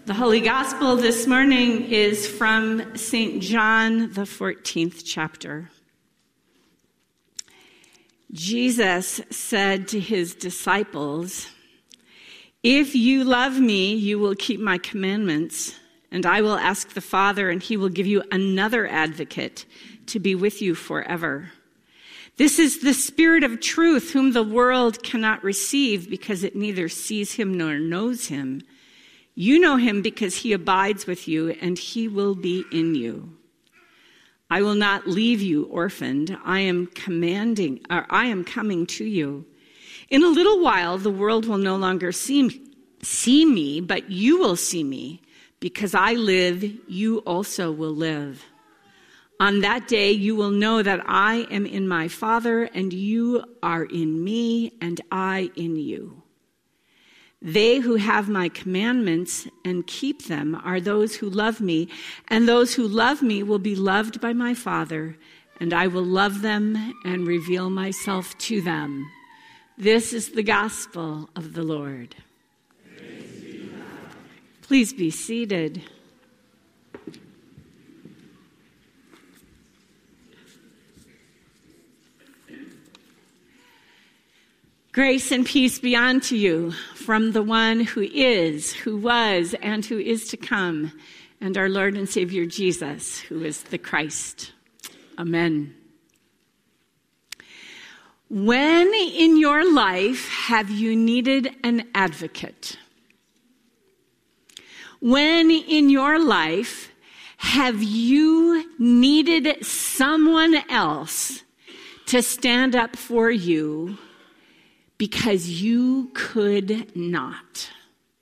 The Holy Gospel this morning is from St. John, the 14th chapter. Jesus said to his disciples, "If you love me, you will keep my commandments, and I will ask the Father, and he will give you another advocate to be with you forever. This is the Spirit of truth, whom the world cannot receive because it neither sees him nor knows him. You know him because he abides with you, and he will be in you. I will not leave you orphaned. I am coming to you. In a little while, the world will no longer see me, but you will see me. Because I live, you also will live. On that day, you will know that I am in my Father, and you are in me, and I in you. They who have my commandments and keep them are those who love me, and those who love me will be loved by my Father, and I will love them and reveal myself to them." This is the gospel of the Lord. Please be seated. Grace and peace be unto you from the one who is, who was, and who is to come, and our Lord and Savior Jesus, who is the Christ. Amen. When in your life have you needed an advocate? When in your life have you needed someone else to stand up for you because you could not?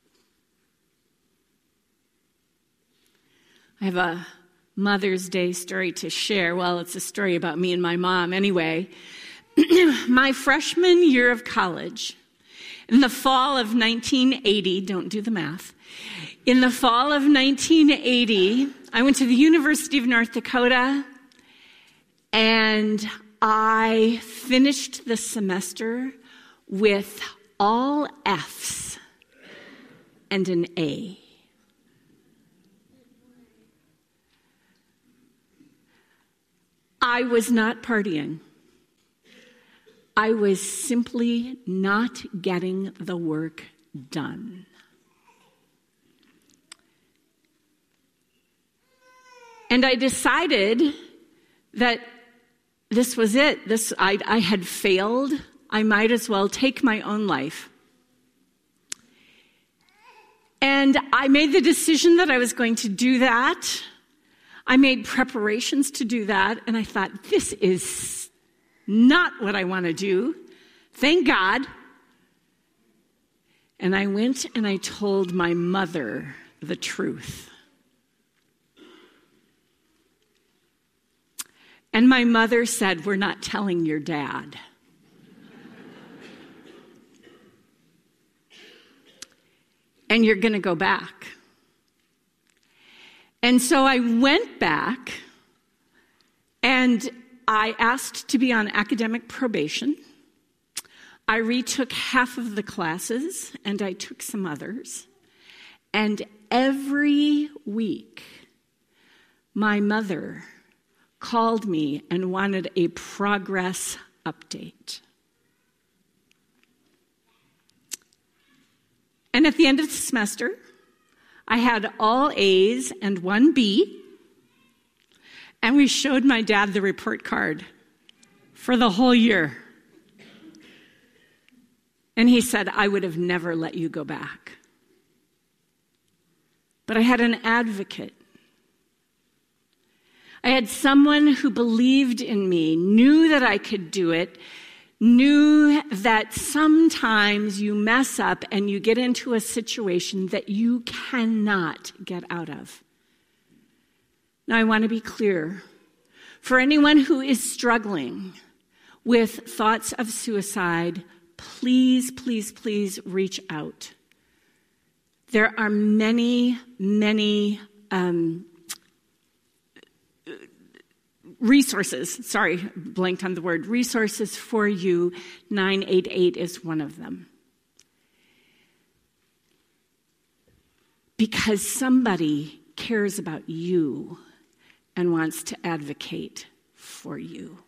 I have a Mother's Day story to share. Well, it's a story about me and my mom anyway. My freshman year of college, in the fall of 1980, don't do the math, in the fall of 1980, I went to the University of North Dakota, and I finished the semester with all F's and an A. I was not partying. I was simply not getting the work done. And I decided that this was it. I had failed. I might as well take my own life. And I made the decision that I was going to do that. I made preparations to do that, and I thought, this is not what I want to do. Thank God. And I went and I told my mother the truth. And my mother said, "We're not telling your dad." And you're going to go back. And so I went back, and I asked to be on academic probation. I retook half of the classes, and I took some others. And every week, my mother called me and wanted a progress update. And at the end of the semester, I had all A's and 1 B, and we showed my dad the report card for the whole year. And he said, "I would have never let you go back." But I had an advocate. I had someone who believed in me, knew that I could do it, knew that sometimes you mess up and you get into a situation that you cannot get out of. Now, I want to be clear. For anyone who is struggling with thoughts of suicide, please, please, please reach out. There are many, many resources, blanked on the word, resources for you. 988 is one of them. because somebody cares about you and wants to advocate for you.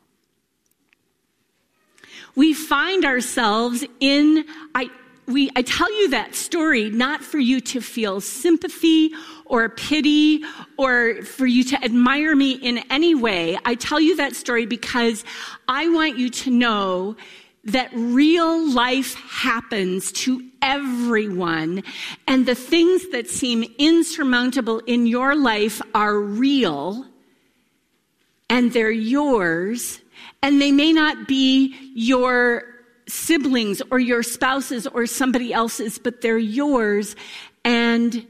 We find ourselves in, I tell you that story not for you to feel sympathy or pity or for you to admire me in any way. I tell you that story because I want you to know that real life happens to everyone, and the things that seem insurmountable in your life are real, and they're yours, and they may not be your siblings or your spouses or somebody else's, but they're yours, and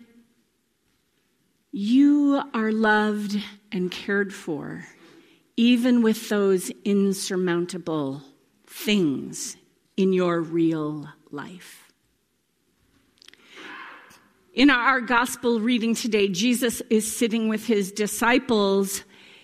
you are loved and cared for, even with those insurmountable things in your real life. In our gospel reading today, Jesus is sitting with his disciples,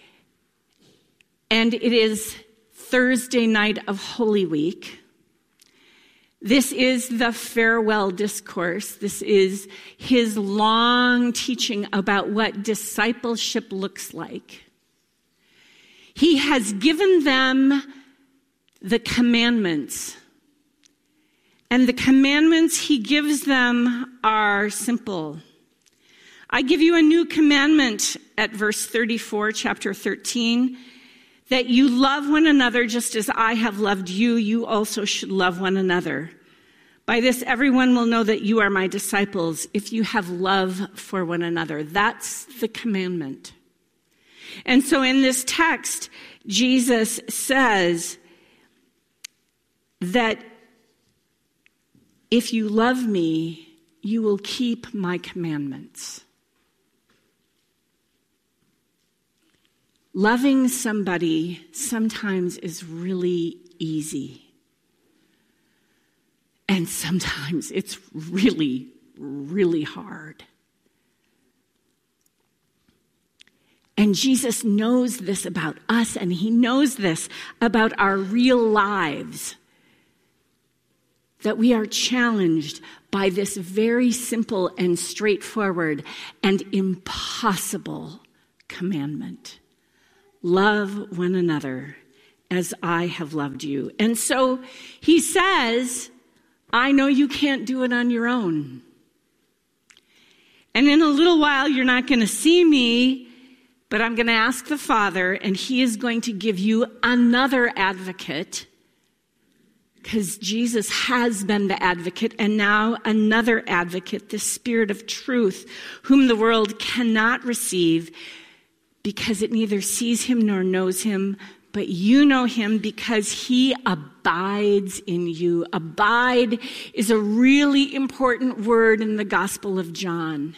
and it is Thursday night of Holy Week. This is the farewell discourse. This is his long teaching about what discipleship looks like. He has given them the commandments. And the commandments he gives them are simple. I give you a new commandment at verse 34, chapter 13, that you love one another just as I have loved you, you also should love one another. By this, everyone will know that you are my disciples if you have love for one another. That's the commandment. And so in this text, Jesus says that if you love me, you will keep my commandments. Loving somebody sometimes is really easy. And sometimes it's really, really hard. And Jesus knows this about us, and he knows this about our real lives, that we are challenged by this very simple and straightforward and impossible commandment. Love one another as I have loved you. And so he says, I know you can't do it on your own. And in a little while, you're not going to see me, but I'm going to ask the Father, and he is going to give you another advocate, because Jesus has been the advocate, and now another advocate, the Spirit of truth, whom the world cannot receive because it neither sees him nor knows him, but you know him because he abides in you. Abide is a really important word in the Gospel of John,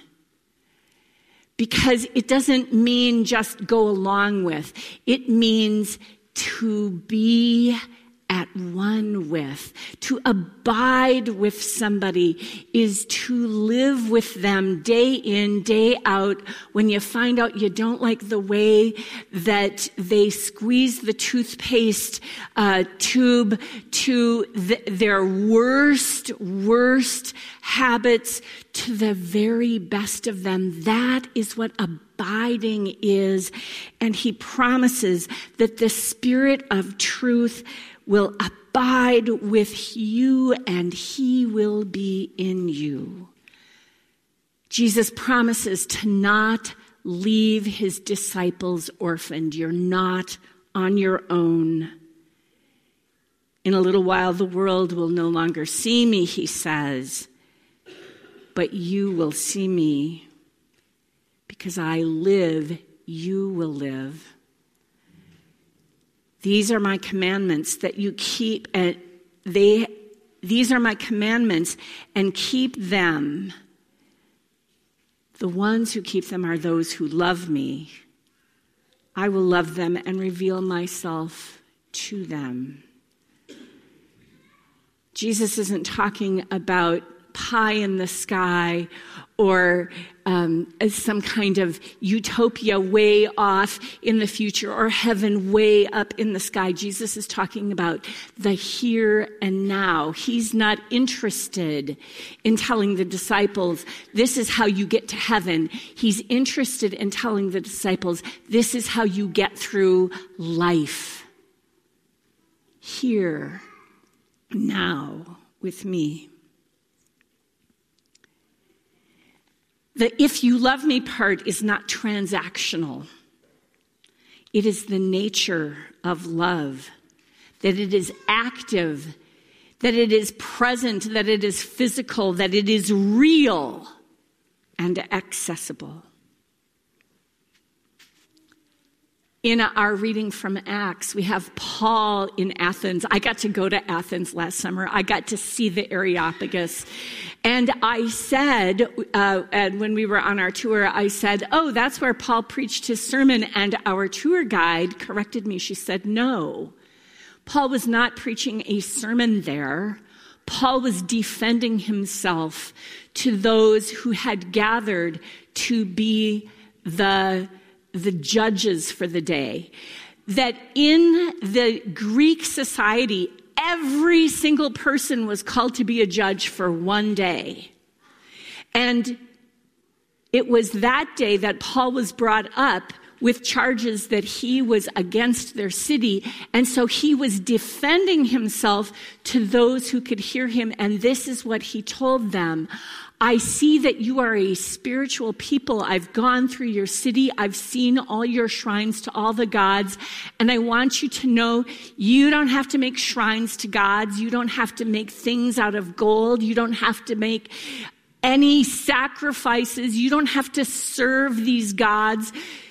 because it doesn't mean just go along with. It means to be at one with. To abide with somebody is to live with them day in, day out. When you find out you don't like the way that they squeeze the toothpaste tube to their worst habits to the very best of them. That is what abiding is. And he promises that the Spirit of truth will abide with you, and he will be in you. Jesus promises to not leave his disciples orphaned. You're not on your own. In a little while, the world will no longer see me, he says, but you will see me. Because I live, you will live. These are my commandments that you keep, these are my commandments, and keep them. The ones who keep them are those who love me. I will love them and reveal myself to them. Jesus isn't talking about pie in the sky or some kind of utopia way off in the future or heaven way up in the sky. Jesus is talking about the here and now. He's not interested in telling the disciples, this is how you get to heaven. He's interested in telling the disciples, this is how you get through life. Here, now, with me. The if you love me part is not transactional. It is the nature of love, that it is active, that it is present, that it is physical, that it is real and accessible. In our reading from Acts, we have Paul in Athens. I got to go to Athens last summer. I got to see the Areopagus. And I said, and when we were on our tour, I said, oh, that's where Paul preached his sermon. And our tour guide corrected me. She said, no, Paul was not preaching a sermon there. Paul was defending himself to those who had gathered to be the judges for the day. That in the Greek society, every single person was called to be a judge for one day. And it was that day that Paul was brought up with charges that he was against their city. And so he was defending himself to those who could hear him. And this is what he told them. I see that you are a spiritual people. I've gone through your city. I've seen all your shrines to all the gods. And I want you to know you don't have to make shrines to gods. You don't have to make things out of gold. You don't have to make any sacrifices. You don't have to serve these gods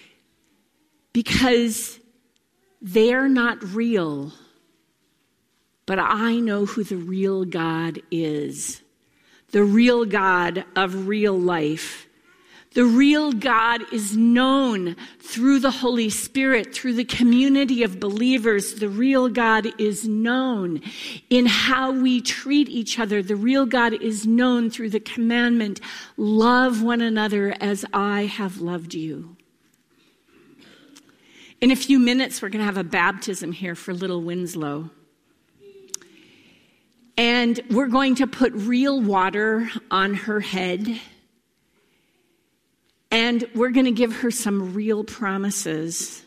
because they are not real. But I know who the real God is. The real God of real life. The real God is known through the Holy Spirit, through the community of believers. The real God is known in how we treat each other. The real God is known through the commandment, love one another as I have loved you. In a few minutes, we're going to have a baptism here for little Winslow. And we're going to put real water on her head. And we're going to give her some real promises.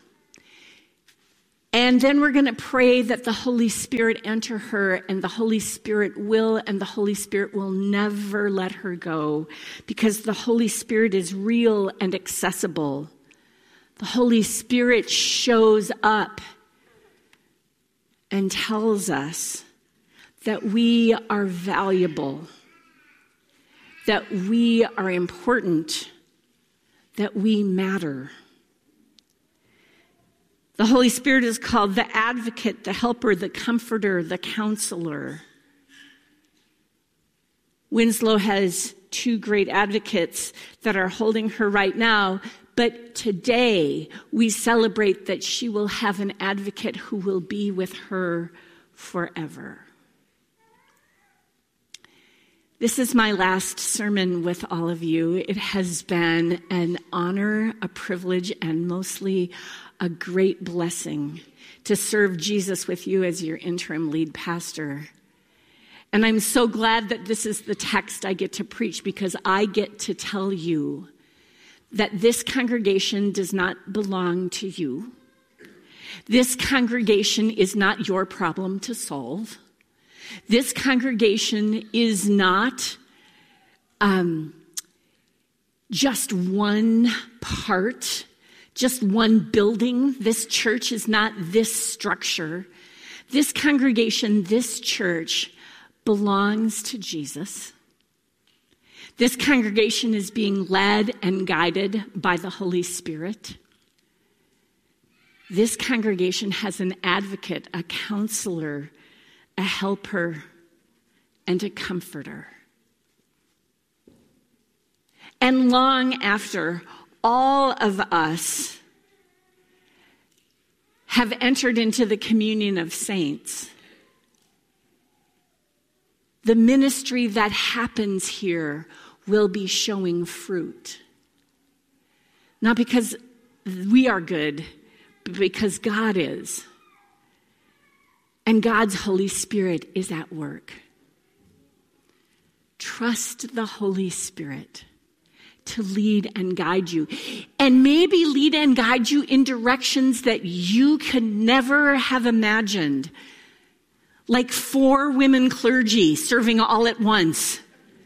And then we're going to pray that the Holy Spirit enter her, and the Holy Spirit will, and the Holy Spirit will never let her go, because the Holy Spirit is real and accessible. The Holy Spirit shows up and tells us that we are valuable, that we are important, that we matter. The Holy Spirit is called the advocate, the helper, the comforter, the counselor. Winslow has two great advocates that are holding her right now, but today we celebrate that she will have an advocate who will be with her forever. This is my last sermon with all of you. It has been an honor, a privilege, and mostly a great blessing to serve Jesus with you as your interim lead pastor. And I'm so glad that this is the text I get to preach, because I get to tell you that this congregation does not belong to you. This congregation is not your problem to solve. This congregation is not just one part, just one building. This church is not this structure. This congregation, this church, belongs to Jesus. This congregation is being led and guided by the Holy Spirit. This congregation has an advocate, a counselor, a helper, and a comforter. And long after all of us have entered into the communion of saints, the ministry that happens here will be showing fruit. Not because we are good, but because God is. And God's Holy Spirit is at work. Trust the Holy Spirit to lead and guide you. And maybe lead and guide you in directions that you could never have imagined. Like 4 women clergy serving all at once.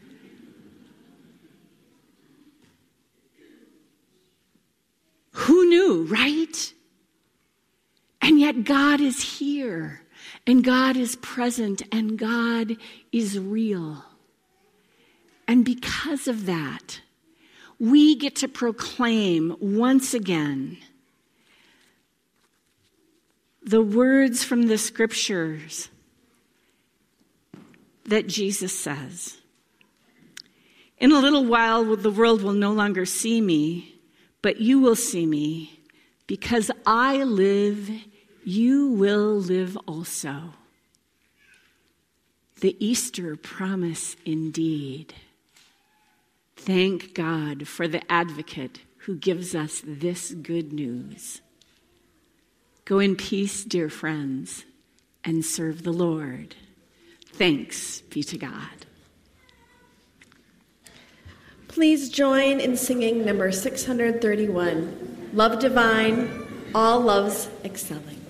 Who knew, right? And yet God is here, and God is present, and God is real. And because of that, we get to proclaim once again the words from the scriptures that Jesus says. In a little while, the world will no longer see me, but you will see me. Because I live, you will live also. The Easter promise indeed. Thank God for the advocate who gives us this good news. Go in peace, dear friends, and serve the Lord. Thanks be to God. Please join in singing number 631, Love Divine, All Loves Excelling.